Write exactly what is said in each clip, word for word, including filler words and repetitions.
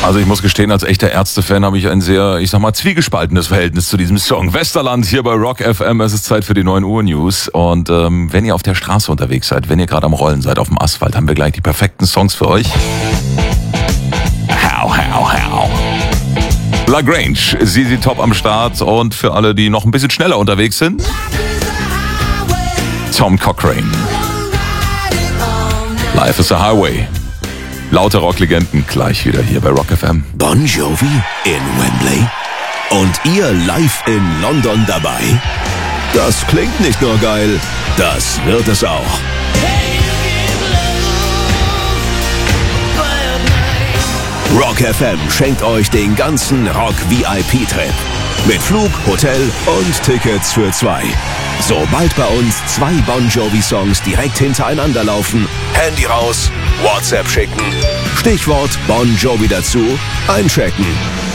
Also ich muss gestehen, als echter Ärzte-Fan habe ich ein sehr, ich sag mal, zwiegespaltenes Verhältnis zu diesem Song. Westerland hier bei Rock F M, es ist Zeit für die neun Uhr News. Und ähm, wenn ihr auf der Straße unterwegs seid, wenn ihr gerade am Rollen seid, auf dem Asphalt, haben wir gleich die perfekten Songs für euch. How, how, how. Lagrange, Sie sind top am Start. Und für alle, die noch ein bisschen schneller unterwegs sind, Tom Cochrane. Life is a Highway. Laute Rocklegenden gleich wieder hier bei Rock F M. Bon Jovi in Wembley und ihr live in London dabei? Das klingt nicht nur geil, das wird es auch. Rock F M schenkt euch den ganzen Rock-V I P-Trip. Mit Flug, Hotel und Tickets für zwei. Sobald bei uns zwei Bon Jovi-Songs direkt hintereinander laufen, Handy raus, WhatsApp schicken, Stichwort Bon Jovi dazu, einchecken.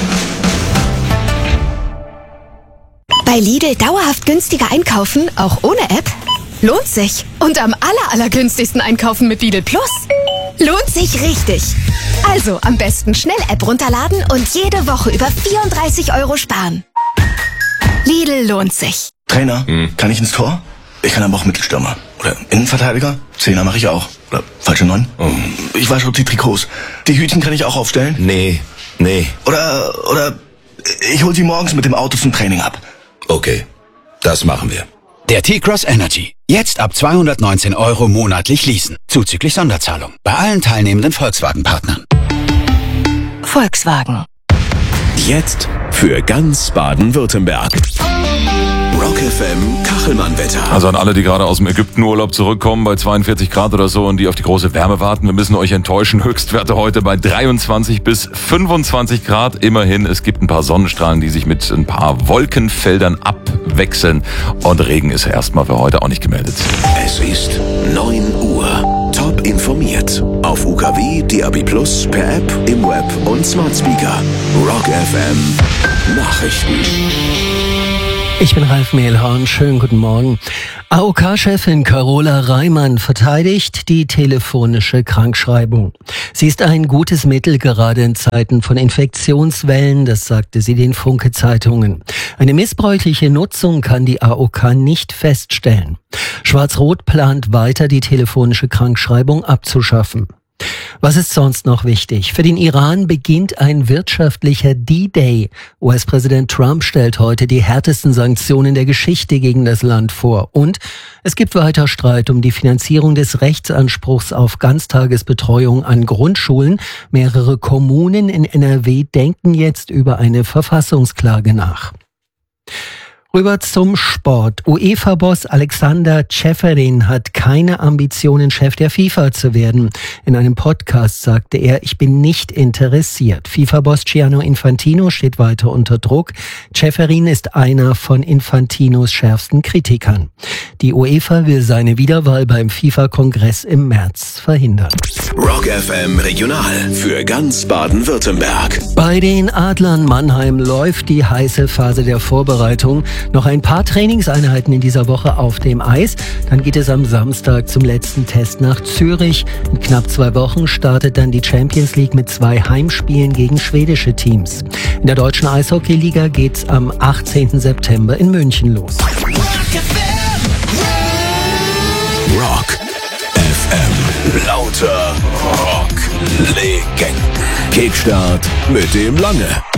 Bei Lidl dauerhaft günstiger einkaufen, auch ohne App? Lohnt sich. Und am aller, allergünstigsten einkaufen mit Lidl Plus? Lohnt sich richtig. Also am besten schnell App runterladen und jede Woche über vierunddreißig Euro sparen. Lidl lohnt sich. Trainer, hm. kann ich ins Tor? Ich kann aber auch Mittelstürmer. Oder Innenverteidiger? Zehner mache ich auch. Oder falsche Neun? Oh. Ich wasche auch die Trikots. Die Hütchen kann ich auch aufstellen? Nee, nee. Oder, oder ich hol sie morgens mit dem Auto zum Training ab. Okay, das machen wir. Der T-Cross Energy. Jetzt ab zweihundertneunzehn Euro monatlich leasen. Zuzüglich Sonderzahlung. Bei allen teilnehmenden Volkswagen-Partnern. Volkswagen. Jetzt für ganz Baden-Württemberg. Rock F M Kachelmann-Wetter. Also an alle, die gerade aus dem Ägyptenurlaub zurückkommen bei zweiundvierzig Grad oder so und die auf die große Wärme warten, wir müssen euch enttäuschen. Höchstwerte heute bei dreiundzwanzig bis fünfundzwanzig Grad. Immerhin, es gibt ein paar Sonnenstrahlen, die sich mit ein paar Wolkenfeldern abwechseln. Und Regen ist erstmal für heute auch nicht gemeldet. Es ist neun Uhr. Top informiert. Auf U K W, D A B Plus, per App, im Web und Smart Speaker. Rock F M Nachrichten. Ich bin Ralf Mehlhorn, schönen guten Morgen. A O K-Chefin Carola Reimann verteidigt die telefonische Krankschreibung. Sie ist ein gutes Mittel, gerade in Zeiten von Infektionswellen, das sagte sie den Funke-Zeitungen. Eine missbräuchliche Nutzung kann die A O K nicht feststellen. Schwarz-Rot plant weiter, die telefonische Krankschreibung abzuschaffen. Was ist sonst noch wichtig? Für den Iran beginnt ein wirtschaftlicher D-Day. U S-Präsident Trump stellt heute die härtesten Sanktionen der Geschichte gegen das Land vor. Und es gibt weiter Streit um die Finanzierung des Rechtsanspruchs auf Ganztagesbetreuung an Grundschulen. Mehrere Kommunen in N R W denken jetzt über eine Verfassungsklage nach. Rüber zum Sport. UEFA-Boss Alexander Ceferin hat keine Ambitionen, Chef der FIFA zu werden. In einem Podcast sagte er, ich bin nicht interessiert. FIFA-Boss Gianni Infantino steht weiter unter Druck. Ceferin ist einer von Infantinos schärfsten Kritikern. Die UEFA will seine Wiederwahl beim FIFA-Kongress im März verhindern. Rock F M Regional für ganz Baden-Württemberg. Bei den Adlern Mannheim läuft die heiße Phase der Vorbereitung. Noch ein paar Trainingseinheiten in dieser Woche auf dem Eis. Dann geht es am Samstag zum letzten Test nach Zürich. In knapp zwei Wochen startet dann die Champions League mit zwei Heimspielen gegen schwedische Teams. In der deutschen Eishockeyliga geht's am achtzehnten September in München los. Rock F M. Lauter Rock-Legenden. Kickstart mit dem Lange.